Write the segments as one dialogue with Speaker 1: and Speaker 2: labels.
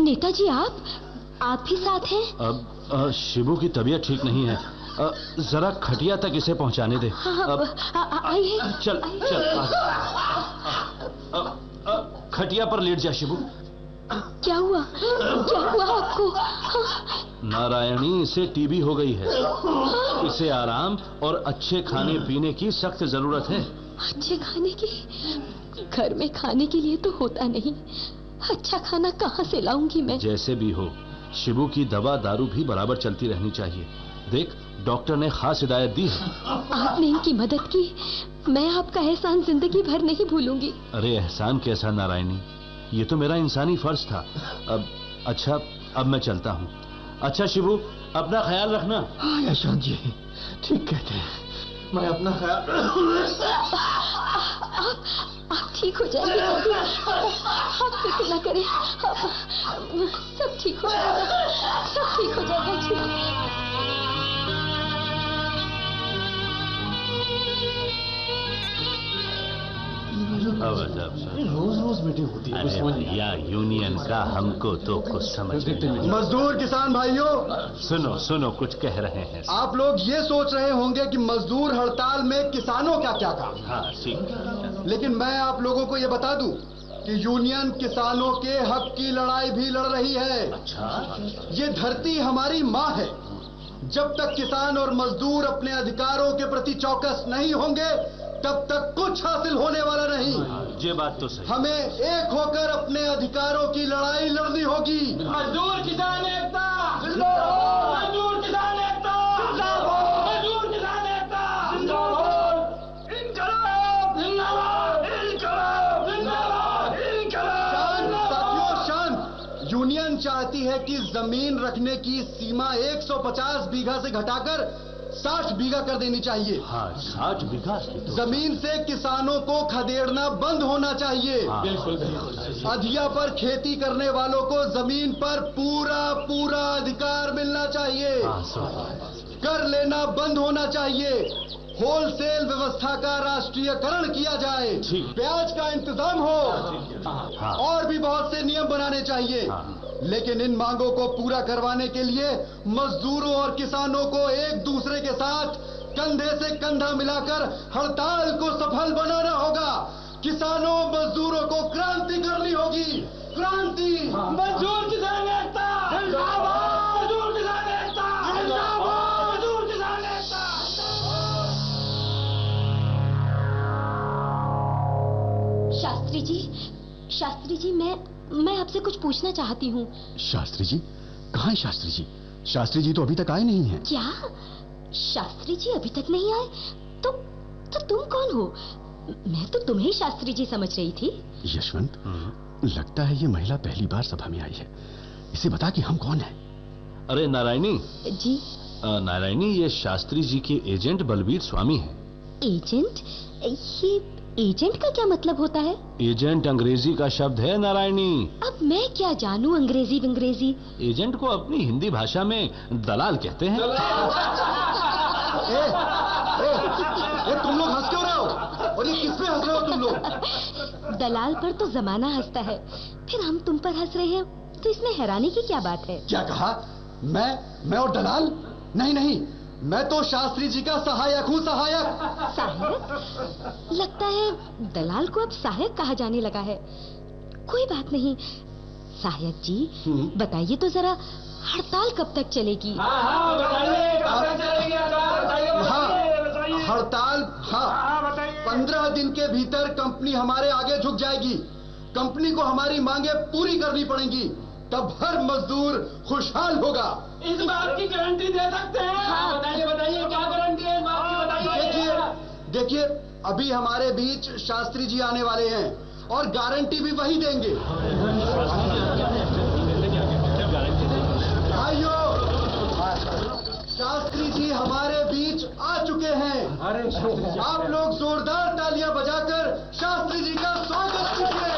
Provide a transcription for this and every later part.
Speaker 1: नेताजी आप भी साथ हैं?
Speaker 2: अब शिबू की तबीयत ठीक नहीं है, जरा खटिया तक इसे पहुंचाने दे।
Speaker 1: आइए।
Speaker 2: चल खटिया पर लेट जा शिबू।
Speaker 1: क्या हुआ आपको?
Speaker 2: नारायणी, इसे टीबी हो गई है। इसे आराम और अच्छे खाने पीने की सख्त जरूरत है।
Speaker 1: अच्छे खाने की? घर में खाने के लिए तो होता नहीं, अच्छा खाना कहाँ से लाऊंगी मैं?
Speaker 2: जैसे भी हो, शिबू की दवा दारू भी बराबर चलती रहनी चाहिए। देख, डॉक्टर ने खास हिदायत दी है।
Speaker 1: आपने इनकी मदद की, मैं आपका एहसान जिंदगी भर नहीं भूलूंगी।
Speaker 2: अरे एहसान कैसा नारायणी, ये तो मेरा इंसानी फर्ज था। अब मैं चलता हूँ। अच्छा शिबू, अपना ख्याल रखना।
Speaker 3: हाँ यशवंत जी, ठीक कहते हैं, मैं अपना ख्याल।
Speaker 1: आप ठीक हो जाएंगे, आप फिक्र न करें, सब ठीक हो जाएगा, सब ठीक हो जाएगा जी।
Speaker 3: रोज रोज मीटिंग होती है।
Speaker 2: भैया, यूनियन का हमको तो कुछ समझ नहीं।
Speaker 4: मजदूर किसान भाइयों,
Speaker 2: सुनो कुछ कह रहे हैं।
Speaker 4: आप लोग ये सोच रहे होंगे कि मजदूर हड़ताल में किसानों का क्या काम।
Speaker 2: हाँ ठीक,
Speaker 4: लेकिन मैं आप लोगों को ये बता दूं कि यूनियन किसानों के हक की लड़ाई भी लड़ रही है।
Speaker 2: अच्छा,
Speaker 4: ये धरती हमारी माँ है। जब तक किसान और मजदूर अपने अधिकारों के प्रति चौकस नहीं होंगे, तब तक कुछ हासिल होने वाला नहीं।
Speaker 2: ये बात तो सही।
Speaker 4: हमें एक होकर अपने अधिकारों की लड़ाई लड़नी होगी।
Speaker 3: मजदूर किसान एकता जिंदाबाद, मजदूर किसान एकता जिंदाबाद, मजदूर किसान एकता जिंदाबाद, इनकलाब जिंदाबाद, इनकलाब जिंदाबाद, इनकलाब।
Speaker 4: साथियों शांत। यूनियन चाहती है कि जमीन रखने की सीमा 150 बीघा से घटाकर 60 बीघा कर देनी चाहिए।
Speaker 2: हाँ, 60 बीघा।
Speaker 4: जमीन से किसानों को खदेड़ना बंद होना चाहिए।
Speaker 3: बिल्कुल।
Speaker 4: अधिया पर खेती करने वालों को जमीन पर पूरा अधिकार मिलना चाहिए। कर लेना बंद होना चाहिए। होलसेल व्यवस्था का राष्ट्रीयकरण किया जाए। ब्याज का इंतजाम हो। और भी बहुत से नियम बनाने चाहिए। लेकिन इन मांगों को पूरा करवाने के लिए मजदूरों और किसानों को एक दूसरे के साथ कंधे से कंधा मिलाकर हड़ताल को सफल बनाना होगा। किसानों मजदूरों को क्रांति करनी होगी। क्रांति।
Speaker 3: मजदूर किसान एकता जिंदाबाद, मजदूर किसान एकता जिंदाबाद, मजदूर किसान एकता।
Speaker 1: शास्त्री जी, मैं आपसे कुछ पूछना चाहती हूँ।
Speaker 4: शास्त्री जी? कहाँ है शास्त्री जी? शास्त्री जी तो अभी तक आए नहीं हैं।
Speaker 1: क्या? शास्त्री जी अभी तक नहीं आए? तो तुम कौन हो? मैं तो तुम्हें शास्त्री जी समझ रही थी।
Speaker 4: यशवंत, लगता है ये महिला पहली बार सभा में आई है। इसे बता कि हम कौन हैं।
Speaker 2: अरे नारायणी
Speaker 1: जी।
Speaker 2: नारायणी, ये शास्त्री जी के एजेंट बलबीर स्वामी हैं।
Speaker 1: एजेंट? ये एजेंट का क्या मतलब होता है?
Speaker 2: एजेंट अंग्रेजी का शब्द है नारायणी।
Speaker 1: अब मैं क्या जानूं अंग्रेजी।
Speaker 2: एजेंट को अपनी हिंदी भाषा में दलाल कहते हैं।
Speaker 4: तुम लोग हंस क्यों रहे हो? और ये किस पे हंस रहे हो तुम लोग?
Speaker 1: दलाल पर तो जमाना हंसता है, फिर हम तुम पर हंस रहे हैं, तो इसमें हैरानी की क्या बात है?
Speaker 4: क्या कहा? मैं और दलाल? नहीं, मैं तो शास्त्री जी का सहायक हूँ।
Speaker 1: सहायक? लगता है दलाल को अब सहायक कहा जाने लगा है। कोई बात नहीं। सहायक जी, बताइए तो जरा, हड़ताल कब तक चलेगी?
Speaker 3: हाँ, बताइए कब तक चलेगी हड़ताल?
Speaker 4: हड़ताल 15 दिन के भीतर कंपनी हमारे आगे झुक जाएगी। कंपनी को हमारी मांगे पूरी करनी पड़ेंगी, तब हर मजदूर खुशहाल होगा।
Speaker 3: इस बात की गारंटी दे सकते हैं? हाँ, बताइए क्या गारंटी है इस बात की, बताइए।
Speaker 4: देखिए, अभी हमारे बीच शास्त्री जी आने वाले हैं और गारंटी भी वही देंगे। भाइयों, शास्त्री जी हमारे बीच आ चुके हैं। आप लोग जोरदार तालियां बजाकर शास्त्री जी का स्वागत कीजिए।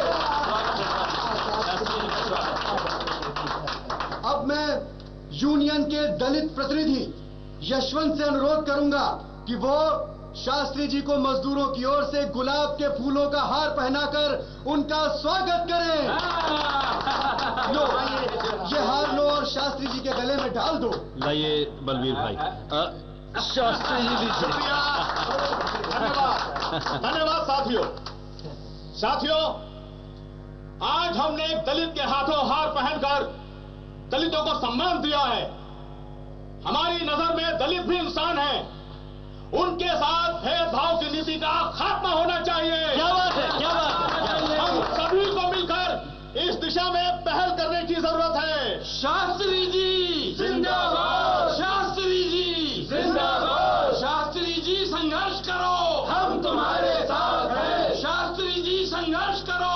Speaker 4: अब मैं यूनियन के दलित प्रतिनिधि यशवंत से अनुरोध करूंगा कि वो शास्त्री जी को मजदूरों की ओर से गुलाब के फूलों का हार पहनाकर उनका स्वागत करें। लो, के गले में डाल दो।
Speaker 2: लाइए बलवीर भाई, शास्त्री जी लीजिए।
Speaker 5: धन्यवाद साथियों। साथियों, आज हमने एक दलित के हाथों हार पहनकर दलितों को सम्मान दिया है। हमारी नजर में दलित भी इंसान है। उनके साथ भेदभाव की नीति का खात्मा होना चाहिए।
Speaker 2: क्या बात है, क्या